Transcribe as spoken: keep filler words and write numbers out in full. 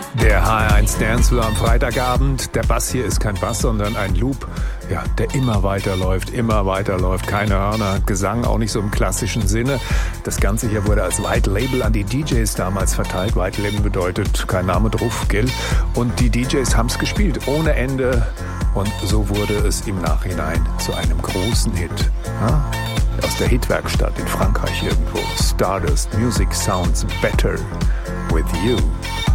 Der H R eins Dancefloor am Freitagabend. Der Bass hier ist kein Bass, sondern ein Loop, ja, der immer weiterläuft, immer weiterläuft. Keine Hörner, Gesang auch nicht so im klassischen Sinne. Das Ganze hier wurde als White Label an die D Js damals verteilt. White Label bedeutet kein Name drauf, gell? Und die D Js haben es gespielt, ohne Ende. Und so wurde es im Nachhinein zu einem großen Hit. Ja? Aus der Hitwerkstatt in Frankreich irgendwo. Stardust Music Sounds Better with You.